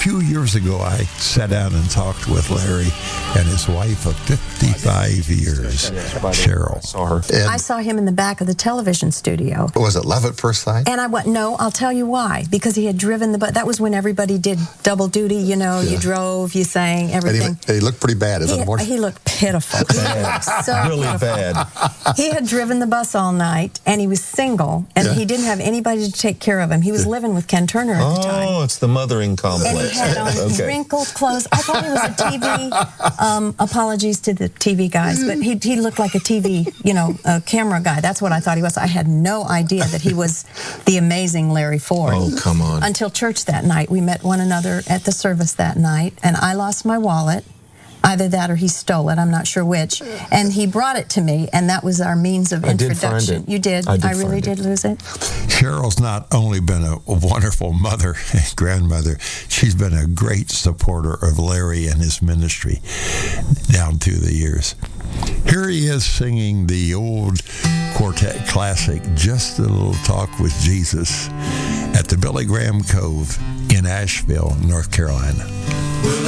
few years ago, I sat down and talked with Larry and his wife of 55 years, Cheryl. Saw her. And I saw him in the back of the television studio. was it love at first sight? And I went, no, I'll tell you why. Because he had driven the bus. That was when everybody did double duty, you know. You drove, you sang, everything. And he looked pretty bad. Is that a He looked pitiful. He looked so Really pitiful. bad. He had driven the bus all night, and he was single, and he didn't have anybody to take care of him. He was living with Ken Turner at the time. Oh, it's the mothering complex. And he had on wrinkled clothes. I thought he was a TV, apologies to the TV guys, but he looked like a TV, a camera guy. That's what I thought he was. I had no idea that he was the amazing Larry Ford. Oh, come on. Until church that night. We met one another at the service that night, and I lost my wallet. Either that or he stole it. I'm not sure which. And he brought it to me, and that was our means of introduction. Did find it. You did? I really did lose it? Cheryl's not only been a wonderful mother and grandmother, she's been a great supporter of Larry and his ministry down through the years. Here he is singing the old quartet classic, Just a Little Talk with Jesus, at the Billy Graham Cove in Asheville, North Carolina.